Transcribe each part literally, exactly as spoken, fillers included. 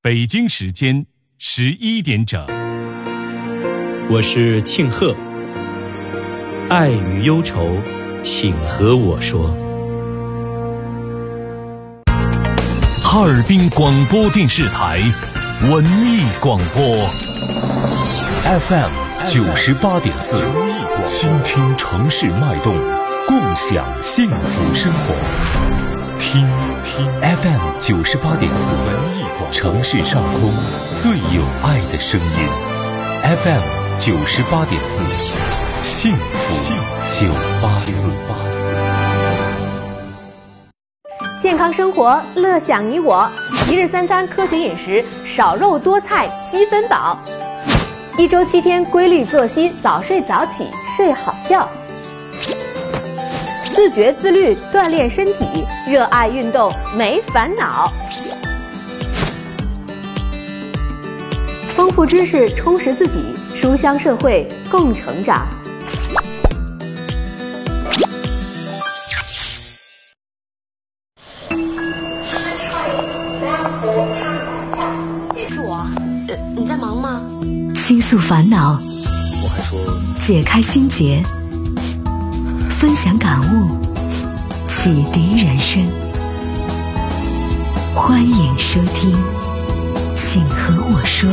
北京时间十一点整。 我是庆贺，爱与忧愁，请和我说。 哈尔滨广播电视台文艺广播 F M 九十八点四，倾听城市脉动，共享幸福生活。听听 F M 九十八点四，文艺广播，城市上空最有爱的声音。F M 九十八点四，幸福九八四。 健康生活，乐享你我。一日三餐科学饮食，少肉多菜七分饱。一周七天规律作息，早睡早起，睡好觉。自觉自律，锻炼身体，热爱运动，没烦恼。丰富知识，充实自己，书香社会，共成长。 是我，呃，你在忙吗？ 倾诉烦恼， 我还说解开心结，分享感悟，启迪人生。欢迎收听，请和我说。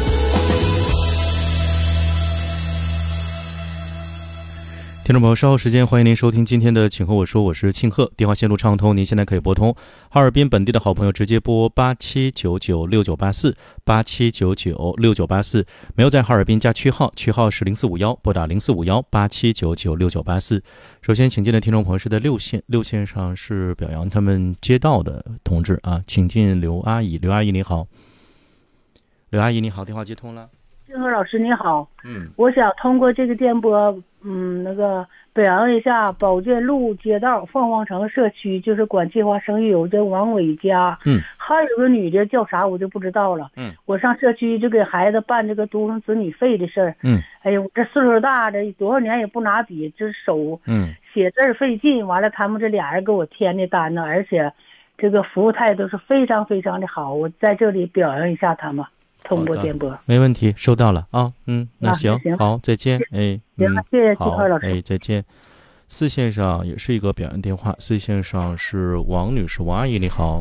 听众朋友，稍后时间欢迎您收听今天的请和我说，我是庆贺，电话线路畅通，您现在可以拨通哈尔滨本地的好朋友直接拨八七九九六九八四八七九九六九八四，没有在哈尔滨加区号，区号是零四五幺，拨打零四五幺八七九九六九八四。首先请进的听众朋友是在六线，六线上是表扬他们街道的同志啊，请进刘阿姨，刘阿姨你好。刘阿姨你好，电话接通了。 庆贺老师你好， 嗯， 我想通过这个电波，嗯，那个表扬一下保健路街道凤凰城社区，就是管计划生育有这王伟家， 嗯， 还有个女的叫啥我就不知道了， 嗯， 我上社区就给孩子办这个独生子女费的事儿， 嗯， 哎呦，我这岁数大的多少年也不拿笔，这手， 嗯， 写字费劲，完了他们这俩人给我填的单呢，而且这个服务态度是非常非常的好，我在这里表扬一下他们。通过电波， 没问题，收到了啊，嗯，那行， 啊、行好，再见，哎， 行， 嗯、 谢谢季浩老师， 哎，再见。四线上也是一个表扬电话，四线上是王女士，王阿姨你好。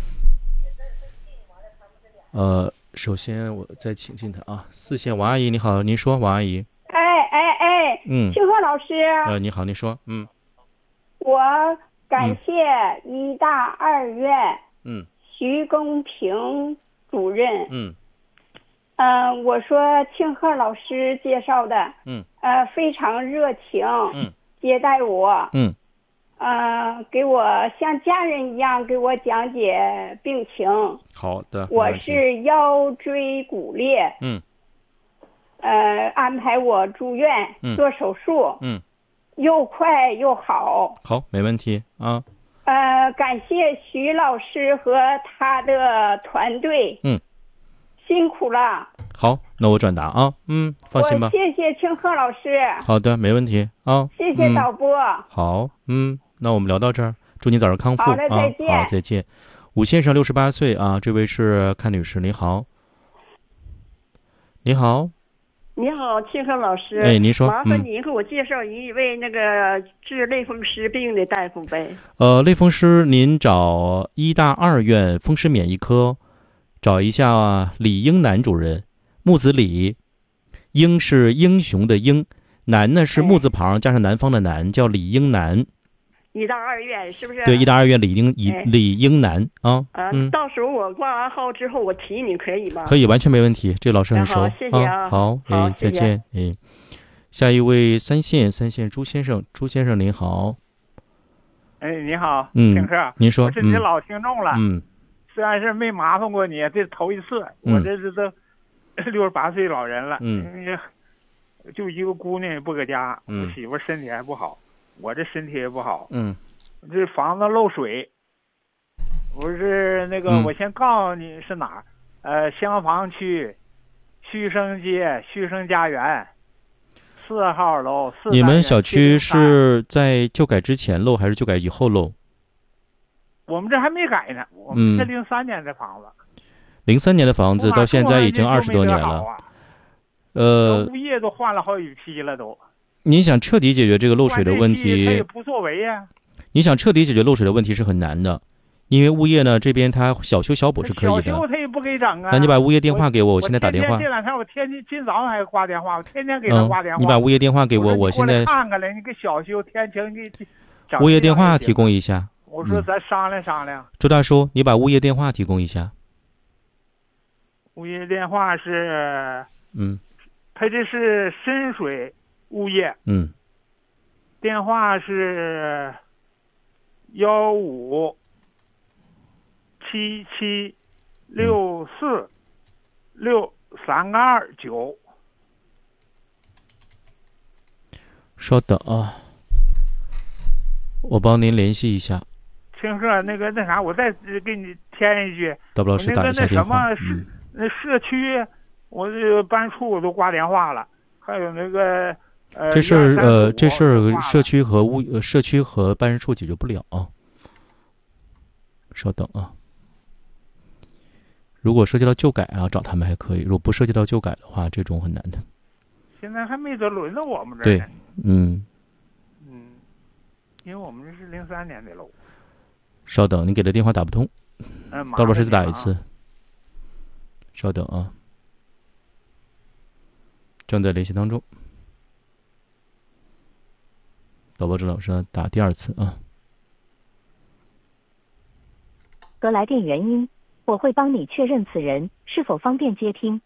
呃，首先我再请进她啊，四线王阿姨你好，您说，王阿姨。 哎哎哎， 嗯， 庆贺老师。 呃，你好，您说，嗯。 我感谢医大二院， 嗯， 徐公平主任， 嗯。 嗯、呃，我说庆贺老师介绍的， 嗯， 呃，非常热情， 嗯， 接待我， 嗯， 呃，给我像家人一样给我讲解病情。 好的， 我是腰椎骨裂， 嗯， 呃，安排我住院、 嗯、 做手术， 嗯， 又快又好。 好，没问题啊。 呃，感谢徐老师和他的团队， 嗯。 辛苦了。 好，那我转达啊，嗯，放心吧。 我谢谢庆贺老师。 好的，没问题啊。 谢谢导播。 嗯、好，嗯，那我们聊到这儿，祝你早日康复。 好的，再见。 啊、好，再见。五线上六十八岁啊，这位是阚女士，你好。你好。 你好，庆贺老师。 哎，您说。 麻烦您给我介绍一位那个治类风湿病的大夫呗。 呃，类风湿您找医大二院风湿免疫科。找一下李英南主任，木子李，英是英雄的英，南呢是木字旁加上南方的南，叫李英南。 医大二院是不是？ 对，医大二院李英李李英南啊。 啊，嗯，到时候我挂完号之后我提你可以吗？ 可以，完全没问题，这老师很熟。 好，谢谢啊。 好，哎，再见，哎。下一位三线，三线朱先生，朱先生您好。 哎，你好， 嗯， 庆贺， 您说， 我是你的老听众了， 嗯。 虽然是没麻烦过你，这是头一次， 嗯、 我这是都六十八岁老人了， 嗯， 就一个姑娘也不搁家， 嗯、 我媳妇身体还不好，我这身体也不好， 嗯， 这房子漏水，我是那个， 嗯、 我先告诉你是哪儿，呃，香坊区旭升街旭升家园四号楼。 你们小区是在旧改之前漏还是旧改以后漏？ 我们这还没改呢，我们这零三年的房子。 零三年的房子到现在已经二十多年了。 啊、 呃， 物业都换了好几批了都。 你想彻底解决这个漏水的问题， 他也不作为呀。 你想彻底解决漏水的问题是很难的，因为物业呢这边他小修小补是可以的。 小修他也不给整啊。 那你把物业电话给我，我现在打电话。 这两天我天天今早上还挂电话，我天天给他挂电话。 嗯、你把物业电话给我， 我现在看看了，你给小修天晴给。 物业电话提供一下。 我说咱商量商量。 周大叔，你把物业电话提供一下。 物业电话是， 嗯， 他这是深水物业， 嗯， 电话是幺五七七六四六三个二九。 稍等啊，我帮您联系一下。 青鹤，那个那啥，我再给你添一句。 道老师打一下电话。 嗯那社区，我这个办处我都挂电话了，还有那个呃， 这事儿呃，这事儿社区和物呃社区和办事处解决不了啊。稍等啊，如果涉及到旧改啊，找他们还可以；如果不涉及到旧改的话，这种很难的。 现在还没得轮到我们这儿。 对，嗯嗯，因为我们这是零三年的楼。 稍等，你给的电话打不通， 嗯， 道老师再打一次。稍等啊，正在联系当中。导播郑老师打第二次啊。 和来电原因，我会帮你确认此人是否方便接听。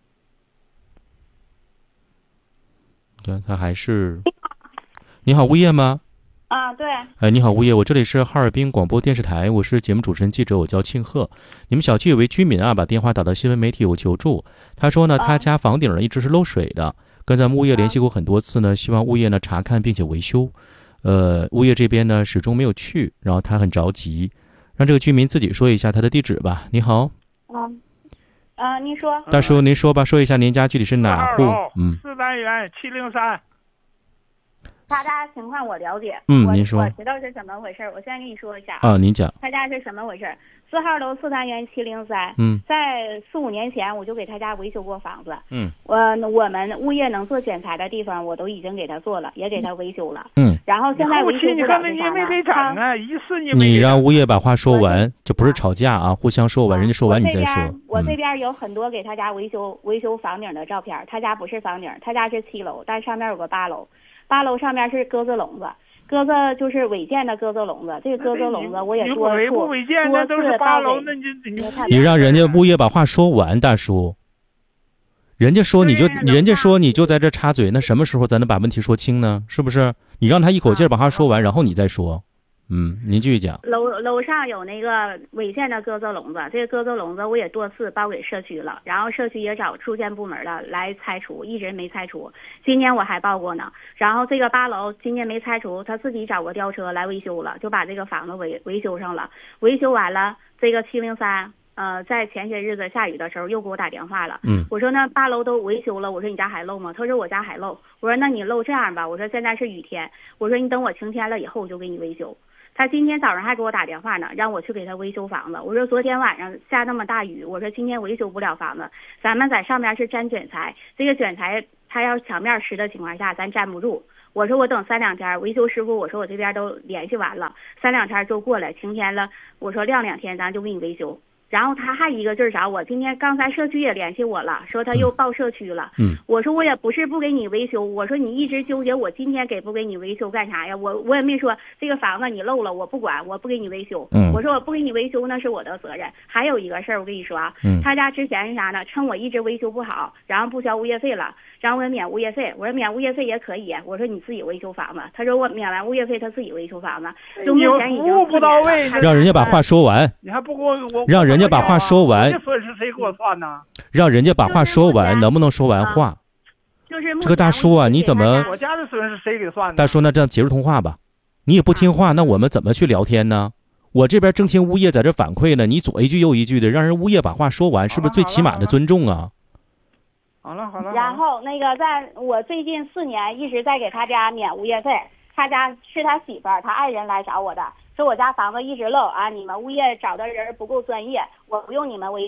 对，他还是。你好，物业吗？ 啊，对。 哎，你好，物业，我这里是哈尔滨广播电视台，我是节目主持人记者，我叫庆贺。你们小区有位居民啊，把电话打到新闻媒体有求助，他说呢，他家房顶呢一直是漏水的，跟咱们物业联系过很多次呢，希望物业呢查看并且维修。呃，物业这边呢始终没有去，然后他很着急，让这个居民自己说一下他的地址吧。你好。 嗯。啊，您说。 大叔，您说吧，说一下您家具体是哪户？嗯。 四单元七零三。 他家情况我了解， 嗯，您说， 我知道是怎么回事。我先跟你说一下啊，您讲， 他家是什么回事？四号楼四单元七零三， 嗯， 在四五年前我就给他家维修过房子， 嗯， 我我们物业能做检查的地方我都已经给他做了，也给他维修了， 嗯， 然后现在维修不了你没给整啊，一次你你让物业把话说完，这不是吵架啊，互相说完，人家说完你再说。 我这边有很多给他家维修维修房顶的照片，他家不是房顶，他家是七楼，但上面有个八楼。八楼上面是鸽子笼子，鸽子就是违建的鸽子笼子。这个鸽子笼子我也多次多次八楼，那你你让人家物业把话说完，大叔。人家说你就人家说你就在这插嘴，那什么时候咱能把问题说清呢？是不是？你让他一口气把话说完，然后你再说。嗯，您继续讲。 楼楼上有那个违建的鸽子笼子，这个鸽子笼子我也多次报给社区了，然后社区也找住建部门的来拆除，一直没拆除。今年我还报过呢，然后这个八楼今年没拆除，他自己找个吊车来维修了，就把这个房子维维修上了。维修完了，这个七零三呃，在前些日子下雨的时候又给我打电话了。 嗯， 我说那八楼都维修了，我说你家还漏吗？他说我家还漏。我说那你漏这样吧，我说现在是雨天，我说你等我晴天了以后我就给你维修。他今天早上还给我打电话呢，让我去给他维修房子。我说昨天晚上下那么大雨，我说今天维修不了房子，咱们在上面是粘卷材，这个卷材它要墙面湿的情况下咱粘不住。我说我等三两天，维修师傅我说我这边都联系完了，三两天就过来，晴天了，我说晾两天咱就给你维修。然后他还一个劲儿找我，今天刚才社区也联系我了，说他又报社区了。 嗯， 我说我也不是不给你维修，我说你一直纠结我今天给不给你维修干啥呀？我我也没说这个房子你漏了我不管，我不给你维修。 嗯， 我说我不给你维修那是我的责任。还有一个事儿我跟你说啊， 嗯， 他家之前是啥呢？趁我一直维修不好，然后不交物业费了，然后我免物业费，我说免物业费也可以，我说你自己维修房子。他说我免完物业费他自己维修房子，就目前已经服务不到位， 让人家把话说完。 你还不给我我让人家把话说完。 这损失谁给我算呢？ 让人家把话说完，能不能说完话？ 就是这个大叔啊，你怎么？ 我家的损失谁给算呢？ 大叔，那这样结束通话吧。你也不听话，那我们怎么去聊天呢？我这边正听物业在这反馈呢，你左一句右一句的，让人物业把话说完，是不是最起码的尊重啊？ 好了好了。 然后那个，在我最近四年一直在给他家免物业费，他家是他媳妇儿，他爱人来找我的。说我家房子一直漏啊，你们物业找的人不够专业，我不用你们维，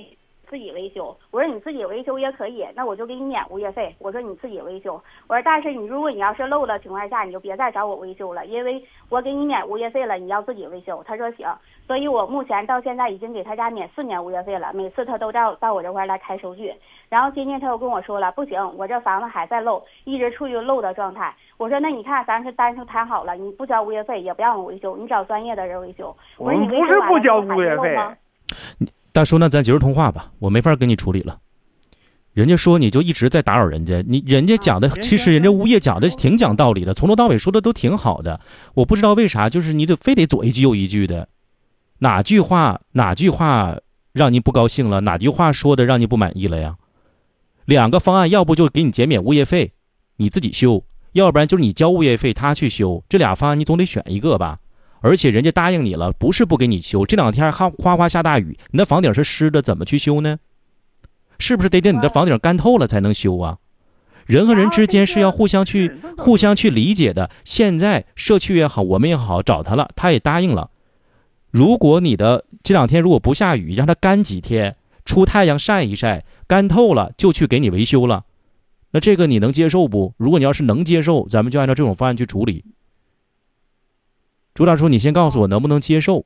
自己维修。我说你自己维修也可以，那我就给你免物业费。我说你自己维修。我说但是你如果你要是漏的情况下，你就别再找我维修了，因为我给你免物业费了，你要自己维修。他说行。所以我目前到现在已经给他家免四年物业费了，每次他都到到我这块来开收据。然后今天他又跟我说了，不行，我这房子还在漏，一直处于漏的状态。我说那你看咱是单是谈好了，你不交物业费也不让我维修，你找专业的人维修。我说你不是不交物业费。 大叔，那咱节日通话吧，我没法跟你处理了。人家说你就一直在打扰人家，你人家讲的、啊、其实人家物业讲的挺讲道理的，从头到尾说的都挺好的。我不知道为啥就是你得非得左一句右一句的，哪句话哪句话让你不高兴了，哪句话说的让你不满意了呀？两个方案，要不就给你减免物业费，你自己修，要不然就是你交物业费他去修，这俩方案你总得选一个吧。而且人家答应你了，不是不给你修，这两天哈哗哗下大雨，你的房顶是湿的，怎么去修呢？是不是得等你的房顶干透了才能修啊？人和人之间是要互相去互相去理解的。现在社区也好，我们也好，找他了，他也答应了。如果你的这两天如果不下雨，让它干几天，出太阳晒一晒，干透了就去给你维修了，那这个你能接受不？如果你要是能接受，咱们就按照这种方案去处理。朱大叔，你先告诉我能不能接受？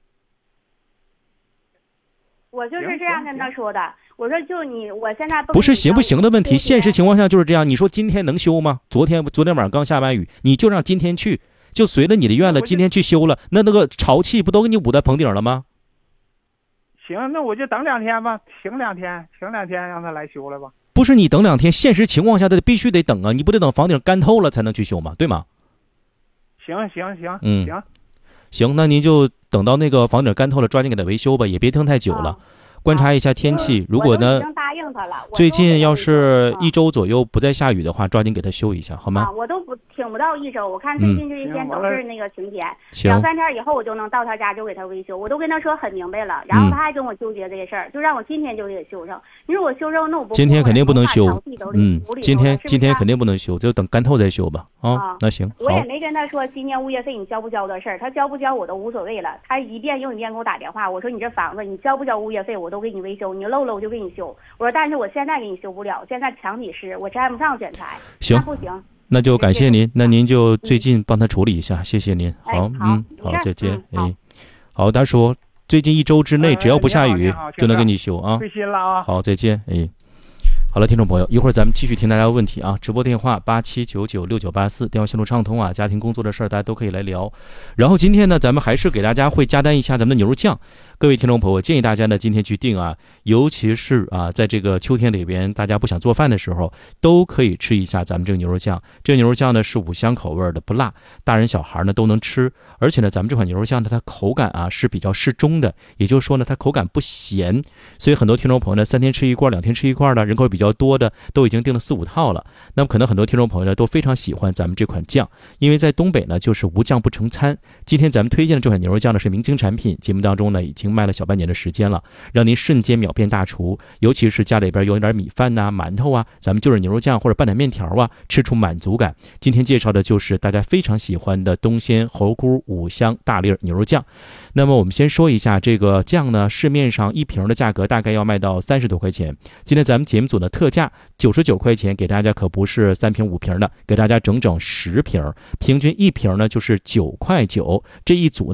我就是这样跟他说的。我说就你，我现在不不是行不行的问题，现实情况下就是这样。你说今天能修吗？昨天昨天晚上刚下完雨，你就让今天去，就随了你的愿了，今天去修了，那那个潮气不都给你捂在棚顶了吗？ 行，那我就等两天吧，停两天，停两天让他来修了吧。 不是你等两天，现实情况下的必须得等啊，你不得等房顶干透了才能去修吗？对吗？ 行行行， 嗯行行，那您就等到那个房顶干透了，抓紧给它维修吧，也别等太久了。啊观察一下天气，如果呢最近要是一周左右不再下雨的话，抓紧给它修一下，好吗？ 啊，我都不挺不到一周，我看最近这一天都是那个晴天， 行， 两三天以后我就能到他家就给他维修，我都跟他说很明白了，然后他还跟我纠结这些事儿，就让我今天就给修上。你说我修上，那我不今天肯定不能修，嗯，今天今天是是肯定不能修，就等干透再修吧。啊，啊那行， 我也没跟他说今年物业费你交不交的事儿，他交不交我都无所谓了，他一遍又一遍给我打电话，我说你这房子你交不交物业费我都给你维修，你漏了我就给你修。我说但是我现在给你修不了，现在墙体湿，我粘不上卷材。 行， 那不行。 那就感谢您，那您就最近帮他处理一下，谢谢您。好，嗯，好，再见。哎，好，大叔，最近一周之内只要不下雨就能给你修啊。 费心了啊。 好，再见。哎，好了，听众朋友，一会儿咱们继续听大家的问题啊。直播电话八七九九六九八四，电话线路畅通啊。家庭工作的事儿大家都可以来聊。然后今天呢，咱们还是给大家会加单一下咱们的牛肉酱。各位听众朋友，建议大家呢今天去订啊，尤其是啊，在这个秋天里边，大家不想做饭的时候，都可以吃一下咱们这个牛肉酱。这个牛肉酱呢是五香口味的，不辣，大人小孩呢都能吃。而且呢，咱们这款牛肉酱呢，它口感啊是比较适中的，也就是说呢，它口感不咸。所以很多听众朋友呢，三天吃一罐，两天吃一罐的，人口比较多的，都已经订了四五套了。那么可能很多听众朋友呢都非常喜欢咱们这款酱，因为在东北呢就是无酱不成餐。今天咱们推荐的这款牛肉酱呢是明星产品，节目当中呢已经卖了小半年的时间了，让您瞬间秒变大厨。尤其是家里边有点米饭呐、啊、馒头啊，咱们就是牛肉酱或者拌点面条啊，吃出满足感。今天介绍的就是大家非常喜欢的东鲜猴菇五香大粒牛肉酱。那么我们先说一下这个酱呢，市面上一瓶的价格大概要卖到三十多块钱，今天咱们节目组的特价九十九块钱给大家，可不是三瓶五瓶的，给大家整整十瓶，平均一瓶呢就是九块九，这一组呢